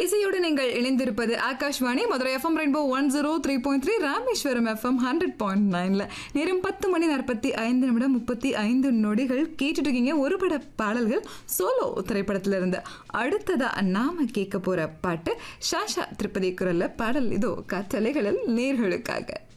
இசையோடு நீங்கள் இணைந்திருப்பது Akashvani Madurai FM rainbow 103.3 Rameswaram FM 100.9. நேரம் 10:45 நொடிகள். கேட்டுட்டு இருக்கீங்க ஒரு பட பாடல்கள் சோலோ திரைப்படத்துல இருந்து. அடுத்ததா நாம கேட்க போற பாட்டு ஷாஷா திருப்பதி குரல்ல பாடல் இதோ காற்றலைகளில் நேர்களுக்காக.